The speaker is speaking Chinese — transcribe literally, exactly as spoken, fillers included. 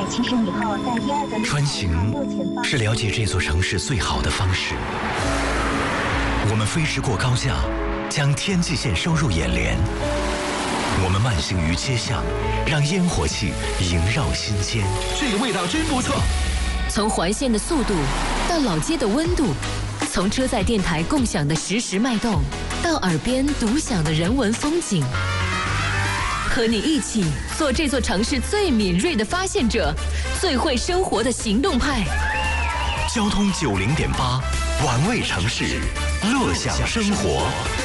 七十以后在第二个穿行是了解这座城市最好的方式。我们飞驰过高架，将天际线收入眼帘。我们慢行于街巷，让烟火气萦绕心间。 这个味道真不错。 从环线的速度到老街的温度，从车载电台共享的实时脉动，到耳边独享的人文风景。和你一起做这座城市最敏锐的发现者，最会生活的行动派。 交通九零点八，玩味城市，乐享生活。